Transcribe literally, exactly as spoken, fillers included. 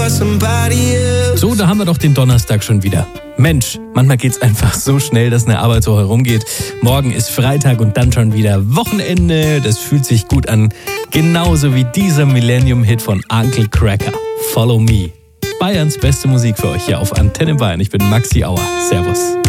So, da haben wir doch den Donnerstag schon wieder. Mensch, manchmal geht's einfach so schnell, dass eine Arbeit so herumgeht. Morgen ist Freitag und dann schon wieder Wochenende. Das fühlt sich gut an. Genauso wie dieser Millennium-Hit von Uncle Cracker. Follow Me. Bayerns beste Musik für euch hier auf Antenne Bayern. Ich bin Maxi Auer. Servus.